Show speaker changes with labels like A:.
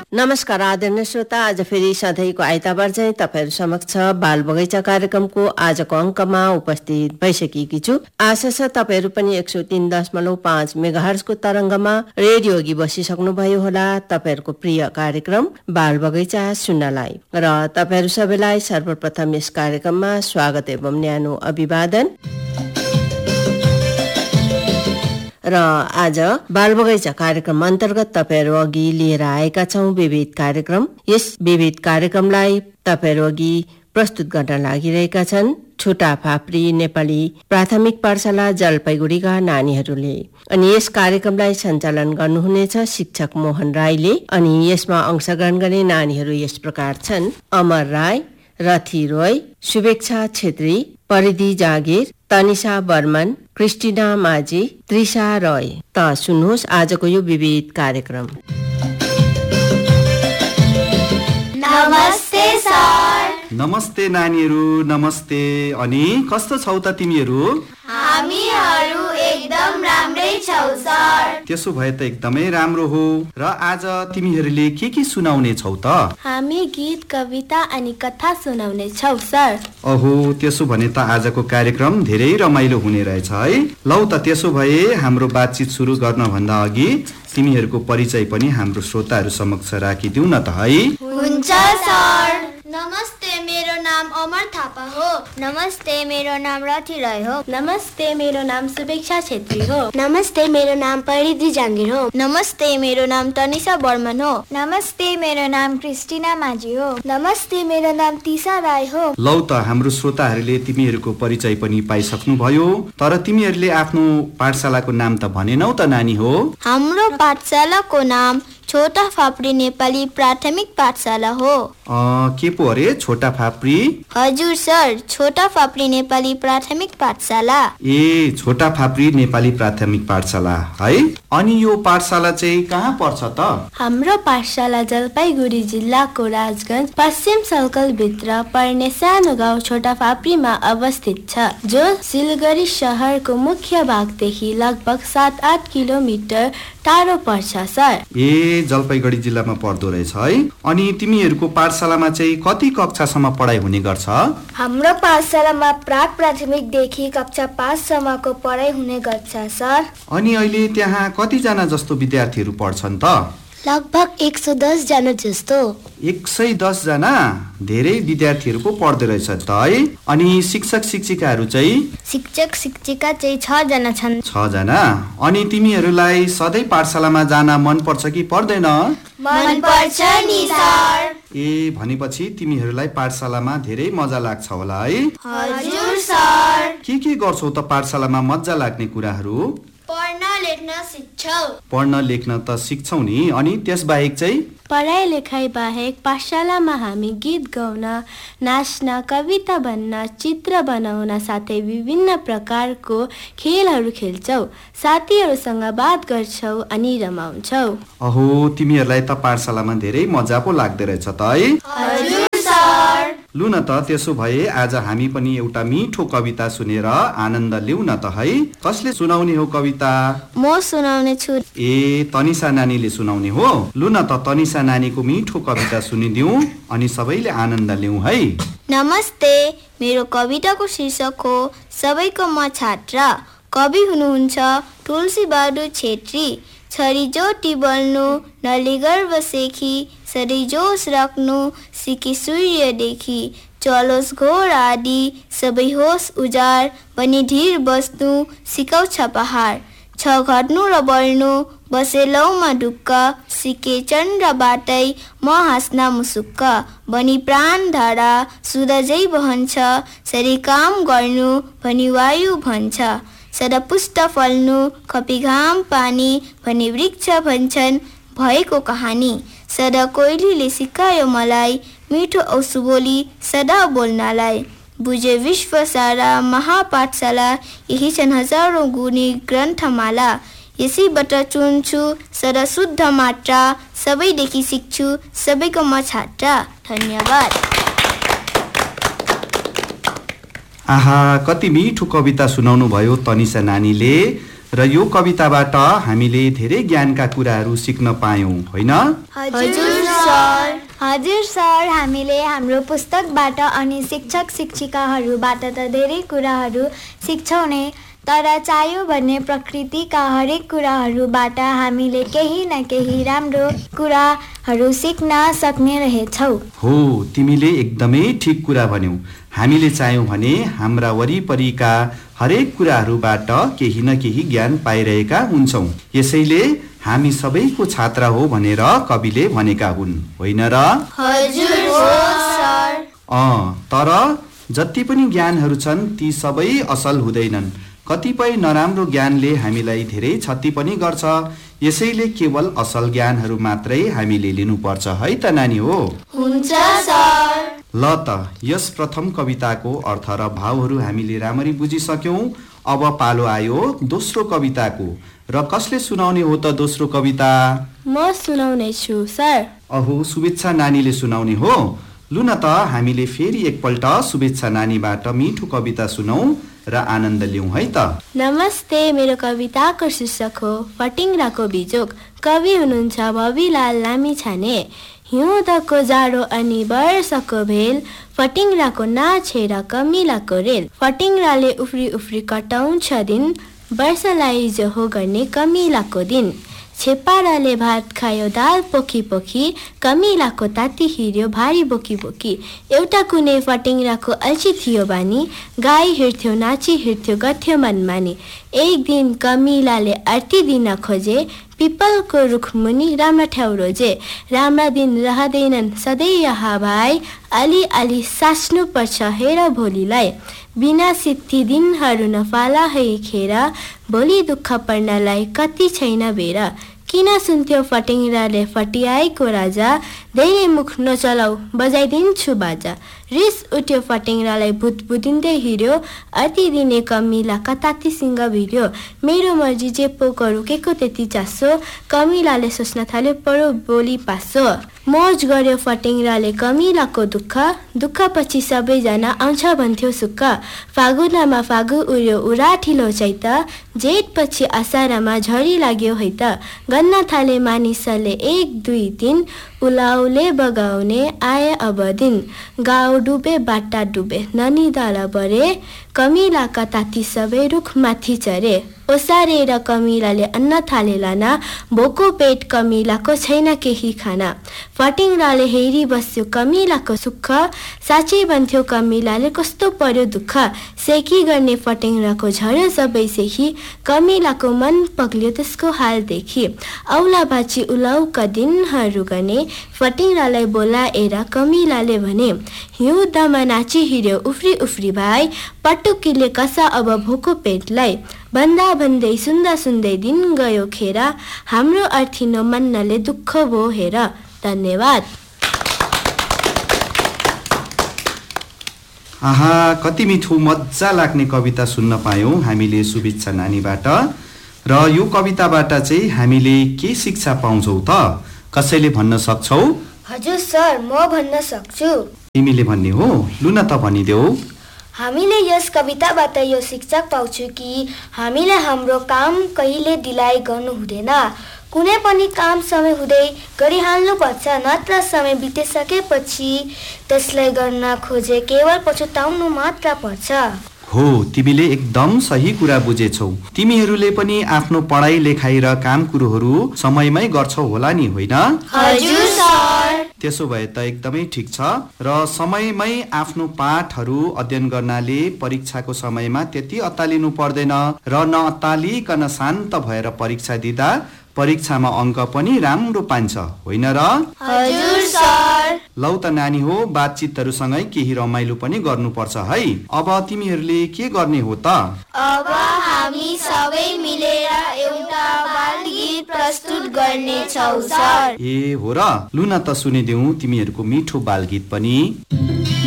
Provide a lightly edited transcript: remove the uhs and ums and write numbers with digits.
A: नमस्कार आदरणीय श्रोता, आज फेरि सधैँको आइतबार चाहिँ तपाईहरू समक्ष बाल बगैँचा कार्यक्रमको आजको अङ्कमा उपस्थित भइसकेकी छु। आशा छ तपाईहरू पनि 103.5 मेगाहर्जको तरङ्गमा रेडियो अघि बसिसक्नुभयो होला तपाईहरूको प्रिय कार्यक्रम बाल बगैँचा सुन्नलाई। र तपाईहरू सबैलाई सर्वप्रथम यस कार्यक्रममा स्वागत एवं न्यानो अभिवादन। र आज बाल बगैँचा कार्यक्रम अन्तर्गत तपाईहरू अघि लिएर आएका छौं विविध कार्यक्रम। यस विविध कार्यक्रमलाई तपाईहरू अघि प्रस्तुत गर्न लागिरहेका छन् छोटा फाप्री नेपाली प्राथमिक पाठशाला जलपाइगुडीका नानीहरूले। अनि यस कार्यक्रमलाई सञ्चालन गर्नुहुनेछ शिक्षक मोहन राईले। अनि यसमा अंशग्रहण गर्ने नानीहरू यस प्रकार छन्: अमर राई, रथी रोय, शुभेच्छा छेत्री, परिधि जागिर, तनिषा बर्मन, क्रिस्टिना माझी, त्रिषा रोय। त सुन्नुहोस् आजको यो विविध कार्यक्रम।
B: नमस्ते सर।
C: नमस्ते नानीहरू, नमस्ते। अनि कस्तो छौ त तिमीहरू?
B: हामीहरू एकदम राम्रै छौ सर।
C: त्यसो भए त एकदमै राम्रो हो। र आज तिमीहरूले के सुनाउने छौ त?
D: हामी गीत, कविता अनि कथा सुनाउने छौ सर।
C: ओहो, त्यसो भने त आजको कार्यक्रम धेरै रमाइलो हुने रहेछ है। लौ त त्यसो भए हाम्रो बातचित सुरु गर्न भन्दा अघि तिमीहरूको परिचय पनि हाम्रो श्रोताहरू समक्ष राखिदिउ न त है।
B: हुन्छ सर। नमस्ते, मेरो नाम अमर थापा हो।
E: नमस्ते, मेरो नाम रथी राई हो।
D: नमस्ते, मेरो नाम शुभेच्छा छेत्री हो।
E: नमस्ते, मेरो नाम परिधि जागिर हो।
F: नमस्ते, मेरो नाम तनिषा बर्मन हो।
G: नमस्ते, मेरो नाम क्रिस्टिना माझी हो।
H: नमस्ते, मेरो नाम तिषा राई हो।
C: लौ त हाम्रो श्रोताहरूले तिमीहरूको परिचय पनि पाइसक्नु भयो। तर तिमीहरूले आफ्नो पाठशालाको नाम त भनेनौ त नानी हो?
F: हाम्रो पाठशालाको नाम छोटा फाप्री नेपाली प्राथमिक पाठशाला हो।
C: के पो अरे छोटा फाप्री?
F: हजुर सर, छोटा फाप्री नेपाली प्राथमिक पाठशाला।
C: ए, छोटा फाप्री नेपाली प्राथमिक पाठशाला है। अनि यो पाठशाला चाहिँ कहाँ पर्छ त?
D: हाम्रो पाठशाला जलपाइगुडी जिल्लाको राजगञ्ज पश्चिम सर्कल भित्र पर्ने सानो गाउँ छोटा फाप्रीमा अवस्थित छ, जो सिलगढी शहरको मुख्य भागदेखि लगभग 7-8 किलोमिटर टाढो पर्छ सर।
C: ए, जलपाइगुडी जिल्लामा पर्दो रहेछ है। अनि तिमीहरूको पाठशालामा चाहिँ कति कक्षासम्म पढाइ हुने गर्छ?
H: हाम्रो पाठशालामा प्राक प्राथमिकदेखि कक्षा 5 सम्मको पढाइ हुने गर्छ सर।
C: अनि अहिले त्यहाँ कतिजना जस्तो विद्यार्थीहरू पढ्छन् त?
E: लगभग 110 जना जस्तो।
C: 110 जना? धेरै विद्यार्थीहरू पो पढ्दै रहेछ त है। अनि शिक्षक शिक्षिकाहरू चाहिँ?
F: शिक्षक शिक्षिका चाहिँ 6 जना छन्।
C: 6 जना? अनि तिमीहरूलाई सधैँ पाठशालामा जान मन पर्छ कि पर्दैन?
B: मन पर्छ नि सर।
C: ए, भनेपछि तिमीहरूलाई पाठशालामा धेरै मजा लाग्छ होला है?
B: हजुर सर।
C: के गर्छौ त पाठशालामा मजा लाग्ने कुराहरू?
B: पढ्न लेख्न सिक्छौ।
C: पढ्न लेख्न त सिक्छौ नि। अनि त्यस बाहेक चाहिँ?
D: पढाइ लेखाइ बाहेक पाठशालामा हामी गीत गाउन, नाच्न, कविता भन्न, चित्र बनाउन साथै विभिन्न प्रकारको खेलहरू खेल्छौ, साथीहरूसँग बात गर्छौ अनि रमाउँछौ।
C: अहो, तिमीहरूलाई त पाठशालामा धेरै मजा पो लाग्दै रहेछ त है?
B: हजुर सर।
C: लु न त त्यसो भए आज हामी पनि एउटा मिठो कविता सुनेर आनन्द लिउ न त है। कसले सुनाउने हो कविता?
F: म सुनाउने छु।
C: ए, तनिषा नानीले सुनाउने हो? लु न त तनिषा नानीको मिठो कविता सुनिदिउँ अनि सबैले आनन्द लिउँ है।
F: नमस्ते, मेरो कविताको शीर्षक हो सबैको म छात्र। कवि हुनुहुन्छ तुलसी बहादुर छेत्री। छरी जोटी बल्नु नली गर्व सेखी, सरी जोस राख्नु सिकी सूर्यदेखि। चलोस् घोर आदि सबै होस् उजार, बनी ढिर बस्नु सिकाउँछ पहाड। छ घट्नु र बढ्नु बसे लौमा ढुक्क, सिके चन्द्रबाटै म हाँस्न मुसुक्क। बनी प्राण धारा सुरजै बहन्छ, सरी काम गर्नु भनी वायु भन्छ। सदा पुष्ट फल्नु खपी घाम पानी, भनी वृक्ष भन्छन् भएको कहानी। सदा कोइलीले सिकायो मलाई मिठो औसु बोली सदा बोल्नलाई। बुझे विश्व सारा महापाठशाला, यही छन् हजारौं गुणी ग्रन्थमाला। यसैबाट चुन्छु सदा शुद्ध मात्रा, सबैदेखि सिक्छु सबैको म छात्र। धन्यवाद।
C: आहा, कति मिठो कविता सुनाउनु भयो तनिषा नानीले। र यो कविताबाट हामीले धेरै ज्ञानका कुराहरू सिक्न पायौं, होइन?
G: हजुर सर, हामीले हाम्रो पुस्तकबाट अनि शिक्षक शिक्षिकाहरूबाट त धेरै कुराहरू सिक्छौँ नै, तर चाहियो भने प्रकृतिका हरेक कुराहरूबाट हामीले केही न केही राम्रो कुराहरू सिक्न सक्ने रहेछौ।
C: हो, तिमीले एकदमै ठिक कुरा भन्यौ। हामीले चाह्यौं भने हाम्रा वरिपरिका हरेक कुराहरूबाट केही न केही ज्ञान पाइरहेका हुन्छौं। यसैले हामी सबैको छात्र हो भनेर कविले भनेका हुन्, होइन र?
F: हजुर हो सर।
C: तर जति पनि ज्ञानहरू छन् ती सबै असल हुँदैनन्। कतिपय नराम्रो ज्ञानले हामीलाई धेरै क्षति पनि गर्छ। यसैले केवल असल ज्ञानहरू मात्रै हामीले लिनुपर्छ, है त नानी हो?
F: हुन्छ सर।
C: ल त यस प्रथम कविताको अर्थ र भावहरू हामीले राम्ररी बुझिसक्यौं। अब पालो आयो दोस्रो कविताको। र कसले सुनाउने हो त दोस्रो कविता?
D: म सुनाउने छु सर।
C: अहो, शुभेच्छा नानीले सुनाउने हो। लु न त हामीले फेरि एकपल्ट शुभेच्छा नानीबाट मिठो कविता सुनौ र आनन्द लिउँ, है त?
D: नमस्ते, मेरो कविताको शीर्षक हो फटिङ्ग्राको बिजोग। कवि हुनुहुन्छ भविलाल लामिछाने। हिउँदको जाडो अनि वर्षको भेल, फटिङ्ग्राको नाछेर कमिलाको रेल। फटिङ्ग्राले उफ्री उफ्री कटाउँछ दिन, वर्षलाई जो हो गर्ने कमिलाको दिन। छेपाराले भात खायो दाल पोखी पोखी, कमिलाको ताती हिर्यो भारी बोकी बोकी। एउटा कुनै फटिङ्ग्राको अल्छी थियो बानी, गाई हिँड्थ्यो नाची हिँड्थ्यो गर्थ्यो मनमानी। एक दिन कमिलाले आरती दिन खोजे, पिपलको रुख मुनि राम्रा ठाउँ रोजे। राम्रा दिन रहँदैनन् सधैँ यहाँ भाइ, अलि अलि साच्नु पर्छ हेर भोलिलाई। बिना सिद्धि दिनहरू नफाला है खेर, भोलि दुःख पर्नलाई कति छैन बेर। किन सुन्थ्यो फटिङ्ग्राले फटियाएको राजा, धेरै मुख नचलाऊ बजाइदिन्छु बाजा। रिस उठ्यो फटिङ्ग्रालाई भुतभुतिँदै हिँड्यो, अति दिने कमिला कतातीसँग भिड्यो। मेरो मर्जी जे पो गरौँ के को त्यति चासो, कमिलाले सोच्न थाल्यो परो बोली पासो। मौज गर्यो फटिङ्ग्राले कमिलाको दुःख पछि सबैजना आउँछ भन्थ्यो सुक्ख। फागुनमा फागु उड्यो उराठिलो चैत, जेठ पछि असारमा झरी लाग्यो है त। गन्न थाले मानिसले 1 2 3, उलाउले बगाउने आए अब दिन। गाउँ डुबे बाटा डुबे ननिदाल बरे, कमिलाका ताती सबै रुख माथि चरे। ओसारेर कमिलाले अन्न थाले लाना, भोको पेट कमिलाको छैन केही खाना। फटिङ्ग्राले हेरी बस्यो कमिलाको सुख, साँच्चै भन्थ्यो कमिलाले कस्तो पर्यो दुःख। सेकी गर्ने फटिङ्ग्राको झर्यो सबै सेही, कमिलाको मन पग्ल्यो त्यसको हाल देखी। औला बाची उलाउका दिनहरू गने, फटिङ्ग्रालाई बोलाएर कमिलाले भने। हिउँदमा नाची हिँड्यो उफ्री उफ्री भाइ, पटुकीले कसा अब भोको पेटलाई। भन्दा भन्दै सुन्दा सुन्दै दिन गयो खेर, हाम्रो अर्थी नमान्नले दुःख भो हेर। धन्यवाद।
C: आहा, कति मिठो मजा लाग्ने कविता सुन्न पायौं हामीले शुभेच्छा नानीबाट। र यो कविताबाट चाहिँ हामीले के शिक्षा पाउँछौ त? कसैले भन्न सक्छौ?
H: हजुर सर, म भन्न सक्छु।
C: तिमीले भन्ने हो? लु न त भनिदेऊ।
H: हामीले यस कविताबाट यो शिक्षा पाउँछु कि हामीले हाम्रो काम कहिले ढिलाइ गर्नु हुँदैन। कुनै पनि काम समय हुँदै गरिहाल्नुपर्छ, नत्र समय बितिसकेपछि त्यसलाई गर्न खोजे केवल पछुताउनु मात्र पर्छ।
C: हो, तिमीले एकदम सही कुरा बुझेछौ। तिमीहरूले पनि आफ्नो पढाइ लेखाइ र काम कुरोहरू समयमै गर्छौ होला नि, होइन?
F: हजुर सर।
C: त्यसो भए त एकदमै ठिक छ। र समयमै आफ्नो पाठहरू अध्ययन गर्नाले परीक्षाको समयमा त्यति अत्तालिनु पर्दैन र नअत्तालिकन शान्त भएर परीक्षा दिँदा परीक्षामा अङ्क पनि राम्रो पान्छ, होइन र?
F: हजुर सर।
C: लौ त नानी हो, बातचितहरूसँगै केही रमाइलो पनि गर्नुपर्छ है। अब तिमीहरूले के गर्ने हो त?
F: अब हामी सबै मिलेर एउटा बालगीत प्रस्तुत गर्नेछौँ सर।
C: ए हो र? लु न त सुनिदेऊ तिमीहरूको मिठो बालगीत पनि।